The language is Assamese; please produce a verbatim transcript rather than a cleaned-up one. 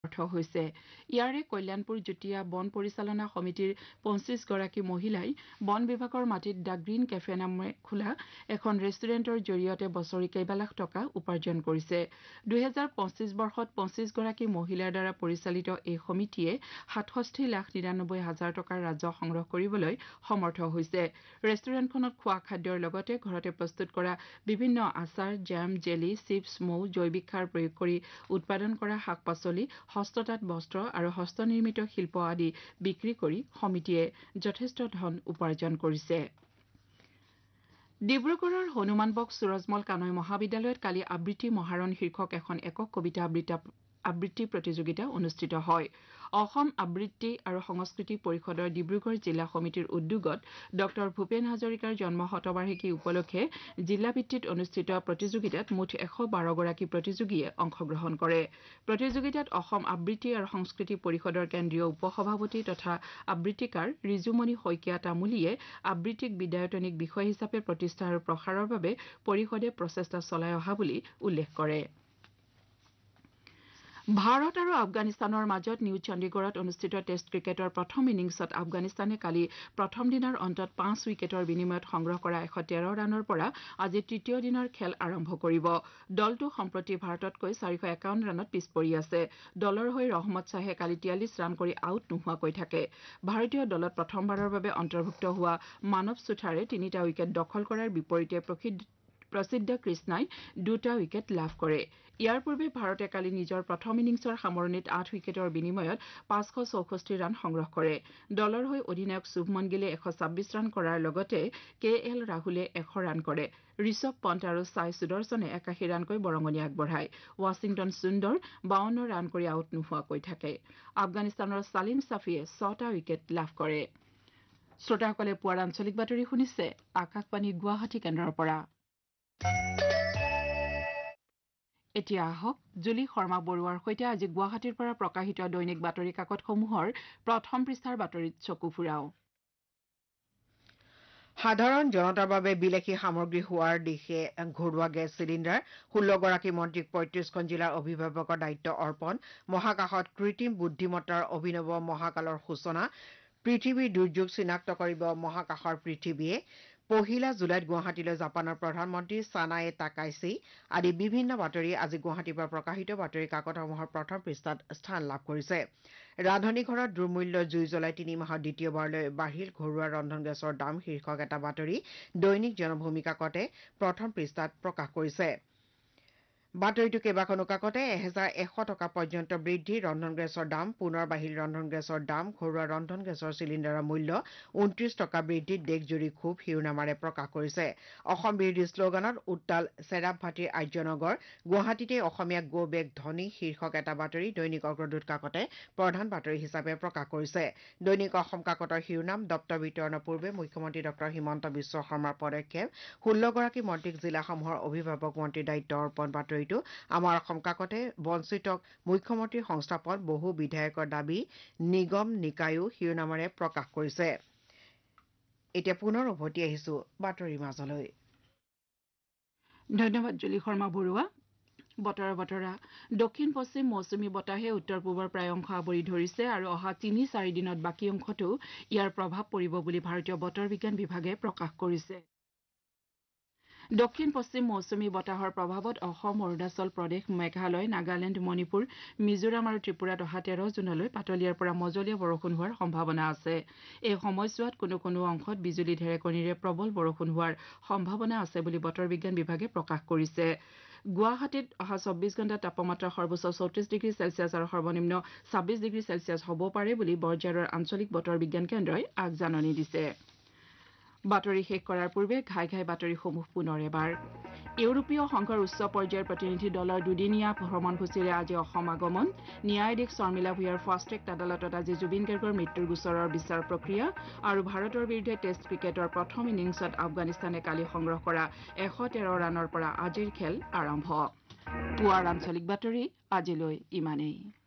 হৈছে ইয়াৰে কল্যাণপুৰ জুটিয়া বন পৰিচালনা সমিতিৰ পঞ্চাছ গৰাকী মহিলাই বন বিভাগৰ মাটিত দা গ্ৰীণ কেফে নামে খোলা এখন ৰেষ্টুৰেণ্টৰ জৰিয়তে বছৰি কেইবা লাখ টকা উপাৰ্জন কৰিছে দুই হাজাৰ পঁচিছ বৰ্ষত পঞ্চাছ গৰাকী মহিলাৰ দ্বাৰা পৰিচালিত এই সমিতিয়ে সাতষষ্ঠি লাখ নিৰানব্বৈ হাজাৰ টকাৰ ৰাজহ সংগ্ৰহ কৰিবলৈ সমৰ্থ হৈছে ৰেষ্টুৰেণ্টখনত খোৱা খাদ্যৰ লগতে ঘৰতে প্ৰস্তুত কৰা বিভিন্ন আচাৰ জাম জেলি চিপছ মৌ জৈৱিক সাৰ প্ৰয়োগ কৰি উৎপাদন কৰা শাক পাচলি হস্ততাঁত বস্ত্ৰ আৰু হস্তনিৰ্মিত শিল্প আদি বিক্ৰী কৰি সমিতিয়ে যথেষ্ট ধন উপাৰ্জন কৰিছে ডিব্ৰুগড়ৰ হনুমান বক্স সুৰজমল কানৈ মহাবিদ্যালয়ত কালি আবৃত্তি মহাৰণ শীৰ্ষক এখন একক কবিতা আবৃত্তি প্ৰতিযোগিতা অনুষ্ঠিত হয় অসম আবৃত্তি আৰু সংস্কৃতি পৰিষদৰ ডিব্ৰুগড় জিলা সমিতিৰ উদ্যোগত ডক্টৰ ভূপেন হাজৰিকাৰ জন্ম শতবাৰ্ষিকী উপলক্ষে জিলা ভিত্তিত অনুষ্ঠিত প্ৰতিযোগিতাত মুঠ এশ বাৰ গৰাকী প্ৰতিযোগীয়ে অংশগ্ৰহণ কৰে প্ৰতিযোগিতাত অসম আবৃত্তি আৰু সংস্কৃতি পৰিষদৰ কেন্দ্ৰীয় উপসভাপতি তথা আবৃত্তিকাৰ ৰিজুমণি শইকীয়া তামুলীয়ে আবৃত্তিক বিদ্যায়তনিক বিষয় হিচাপে প্ৰতিষ্ঠা আৰু প্ৰসাৰৰ বাবে পৰিষদে প্ৰচেষ্টা চলাই অহা বুলি উল্লেখ কৰে ভাৰত আৰু আফগানিস্তানৰ মাজত নিউ চণ্ডীগড়ত অনুষ্ঠিত টেষ্ট ক্ৰিকেটৰ প্ৰথম ইনিংছত আফগানিস্তানে কালি প্ৰথম দিনাৰ অন্তত পাঁচ উইকেটৰ বিনিময়ত সংগ্ৰহ কৰা এশ তেৰ ৰানৰ পৰা আজি তৃতীয় দিনৰ খেল আৰম্ভ কৰিব দলটো সম্প্ৰতি ভাৰততকৈ চাৰিশ একাৱন্ন ৰানত পিছ পৰি আছে দলৰ হৈ ৰহমত শ্বাহে কালি তিয়াল্লিছ ৰান কৰি আউট নোহোৱাকৈ থাকে ভাৰতীয় দলত প্ৰথমবাৰৰ বাবে অন্তৰ্ভুক্ত হোৱা মানৱ সুথাৰে তিনিটা উইকেট দখল কৰাৰ বিপৰীতে প্ৰসিদ্ধ প্ৰসিদ্ধ কৃষ্ণাই দুটা উইকেট লাভ কৰে ইয়াৰ পূৰ্বে ভাৰতে কালি নিজৰ প্ৰথম ইনিংছৰ সামৰণিত আঠ উইকেটৰ বিনিময়ত পাঁচশ চৌষষ্ঠি ৰান সংগ্ৰহ কৰে দলৰ হৈ অধিনায়ক শুভমন গিলে এশ ছাব্বিছ ৰান কৰাৰ লগতে কে এল ৰাহুলে এশ ৰান কৰে ঋষভ পন্ত আৰু সাই সুদৰ্শনে একাশী ৰানকৈ বৰঙণি আগবঢ়ায় ৱাশ্বিংটন সুন্দৰ বাৱন্ন ৰান কৰি আউট নোহোৱাকৈ থাকে আফগানিস্তানৰ ছালিম ছাফিয়ে ছটা উইকেট লাভ কৰে শ্ৰোতাসকলে পুৱাৰ আঞ্চলিক বাতৰি শুনিছে আকাশবাণী গুৱাহাটী কেন্দ্ৰৰ পৰা এতিয়া আহক জুলি শৰ্মা বৰুৱাৰ সৈতে আজি গুৱাহাটীৰ পৰা প্ৰকাশিত দৈনিক বাতৰি কাকতসমূহৰ প্ৰথম পৃষ্ঠাৰ বাতৰিত চকু ফুৰাও সাধাৰণ জনতাৰ বাবে বিলাসী সামগ্ৰী হোৱাৰ দিশে ঘৰুৱা গেছ চিলিণ্ডাৰ ষোল্ল গৰাকী মন্ত্ৰীক পঁয়ত্ৰিশখন জিলাৰ অভিভাৱকৰ দায়িত্ব অৰ্পণ মহাকাশত কৃত্ৰিম বুদ্ধিমত্তাৰ অভিনৱ মহাকালৰ সূচনা পৃথিৱীৰ দুৰ্যোগ চিনাক্ত কৰিব মহাকাশৰ পৃথিৱীয়ে পহিলা জুলাইত গুৱাহাটীলৈ জাপানৰ প্ৰধানমন্ত্ৰী ছানায়ে তাকাইছি আদি বিভিন্ন বাতৰি আজি গুৱাহাটীৰ পৰা প্ৰকাশিত বাতৰি কাকতসমূহৰ প্ৰথম পৃষ্ঠাত স্থান লাভ কৰিছে ৰান্ধনী ঘৰত দুৰ্মূল্য জুই জ্বলাই তিনি মাহত দ্বিতীয়বাৰলৈ বাঢ়িল ঘৰুৱা ৰন্ধন গেছৰ দাম শীৰ্ষক এটা বাতৰি দৈনিক জনভূমি কাকতে প্ৰথম পৃষ্ঠাত প্ৰকাশ কৰিছে বাতৰিটো কেইবাখনো কাকতে এহেজাৰ এশ টকা পৰ্যন্ত বৃদ্ধি ৰন্ধন গেছৰ দাম পুনৰ বাঢ়িল ৰন্ধন গেছৰ দাম ঘৰুৱা ৰন্ধন গেছৰ চিলিণ্ডাৰৰ মূল্য ঊনত্ৰিশ টকা বৃদ্ধিত দেশজুৰি ক্ষোভ শিৰোনামাৰে প্ৰকাশ কৰিছে অসম বিৰোধী শ্লোগানত উত্তাল চেৰাব ভাটিৰ আৰ্যনগৰ গুৱাহাটীতে অসমীয়া গো বেক ধনী শীৰ্ষক এটা বাতৰি দৈনিক অগ্ৰদূত কাকতে প্ৰধান বাতৰি হিচাপে প্ৰকাশ কৰিছে দৈনিক অসম কাকতৰ শিৰোনাম দপ্তৰ বিতৰণৰ পূৰ্বে মুখ্যমন্ত্ৰী ডক্টৰ হিমন্ত বিশ্ব শৰ্মাৰ পদক্ষেপ ষোল্ল গৰাকী মন্ত্ৰীক জিলাসমূহৰ অভিভাৱক মন্ত্ৰীৰ দায়িত্ব অৰ্পণ বাতৰি আমাৰ অসম কাকতে বঞ্চিতক মুখ্যমন্ত্ৰীৰ সংস্থাপন বহু বিধায়কৰ দাবী নিগম নিকায়ো শিৰোনামেৰে প্ৰকাশ কৰিছে এতিয়া পুনৰ উভতি আহিছো বাতৰিৰ মাজলৈ ধন্যবাদ জুলি শৰ্মা বৰুৱা বতৰৰ বতৰা দক্ষিণ পশ্চিম মৌচুমী বতাহে উত্তৰ পূবৰ প্ৰায় অংশ আৱৰি ধৰিছে আৰু অহা তিনি চাৰি দিনত বাকী অংশতো ইয়াৰ প্ৰভাৱ পৰিব বুলি ভাৰতীয় বতৰ বিজ্ঞান বিভাগে প্ৰকাশ কৰিছে দক্ষিণ পশ্চিম মৌচুমী বতাহৰ প্ৰভাৱত অসম অৰুণাচল প্ৰদেশ মেঘালয় নাগালেণ্ড মণিপুৰ মিজোৰাম আৰু ত্ৰিপুৰাত অহা তেৰ জুনলৈ পাতলীয়াৰ পৰা মজলীয়া বৰষুণ হোৱাৰ সম্ভাৱনা আছে এই সময়ছোৱাত কোনো কোনো অংশত বিজুলী ঢেৰেকণীৰে প্ৰবল বৰষুণ হোৱাৰ সম্ভাৱনা আছে বুলি বতৰ বিজ্ঞান বিভাগে প্ৰকাশ কৰিছে গুৱাহাটীত অহা চৌব্বিছ ঘণ্টাত তাপমাত্ৰা সৰ্বোচ্চ চৌত্ৰিশ ডিগ্ৰী চেলছিয়াছ আৰু সৰ্বনিম্ন ছাব্বিছ ডিগ্ৰী চেলছিয়াছ হ'ব পাৰে বুলি বৰঝাৰৰ আঞ্চলিক বতৰ বিজ্ঞান কেন্দ্ৰই আগজাননী দিছে বাতৰি শেষ কৰাৰ পূৰ্বে ঘাই ঘাই বাতৰিসমূহ পুনৰ এবাৰ ইউৰোপীয় সংঘৰ উচ্চ পৰ্যায়ৰ প্ৰতিনিধি দলৰ দুদিনীয়া ভ্ৰমণসূচীৰে আজি অসম আগমন ন্যায়াধীশ শৰ্মিলা ভূঞাৰ ফাষ্ট ট্ৰেক আদালতত আজি জুবিন গাৰ্গৰ মৃত্যুৰ গোচৰৰ বিচাৰ প্ৰক্ৰিয়া আৰু ভাৰতৰ বিৰুদ্ধে টেষ্ট ক্ৰিকেটৰ প্ৰথম ইনিংছত আফগানিস্তানে কালি সংগ্ৰহ কৰা এশ তেৰ ৰানৰ পৰা আজিৰ খেল আৰম্ভ পুৱাৰ আঞ্চলিক বাতৰি আজিলৈ ইমানেই